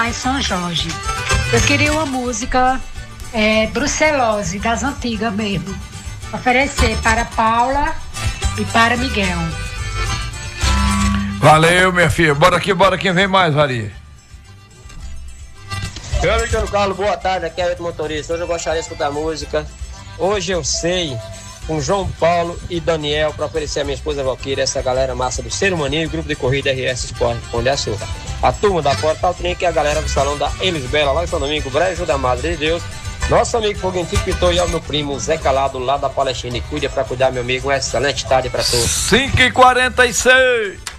lá em São Jorge. Eu queria uma música brucelose, das antigas mesmo. Oferecer para Paula e para Miguel. Valeu, minha filha. Bora aqui, vem mais, Maria. Eu, Luciano Carlos, boa tarde, aqui é o motorista. Hoje eu gostaria de escutar música Hoje Eu Sei, com João Paulo e Daniel, para oferecer a minha esposa Valquíria, essa galera massa do Ser Humaninho, grupo de corrida RS Sport, Pão de Açúcar. A turma da Portal Trinca e a galera do salão da Elis Bela, lá em São Domingo, Brejo da Madre de Deus. Nosso amigo Foguinho Pitou e ao meu primo Zé Calado, lá da Palestina. E cuida para cuidar, meu amigo. Uma excelente tarde para todos. 5h46.